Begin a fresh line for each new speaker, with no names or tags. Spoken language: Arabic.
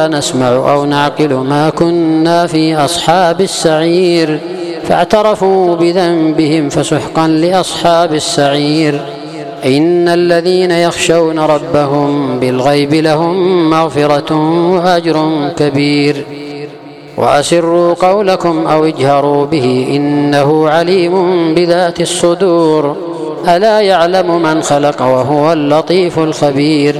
نسمع أو نعقل ما كنا في أصحاب السعير فاعترفوا بذنبهم فسحقا لأصحاب السعير. إن الذين يخشون ربهم بالغيب لهم مغفرة وأجر كبير. وأسروا قولكم أو اجهروا به إنه عليم بذات الصدور. ألا يعلم من خلق وهو اللطيف الخبير.